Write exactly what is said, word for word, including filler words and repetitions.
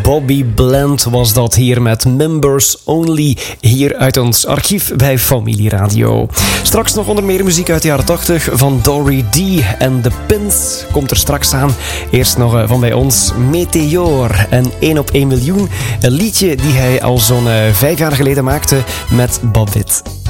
Bobby Bland was dat hier met Members Only, hier uit ons archief bij Familie Radio. Straks nog onder meer muziek uit de jaren tachtig van Dory D en The Pins komt er straks aan. Eerst nog van bij ons Meteor en één op één miljoen. Een liedje die hij al zo'n vijf jaar geleden maakte met Bob Witt.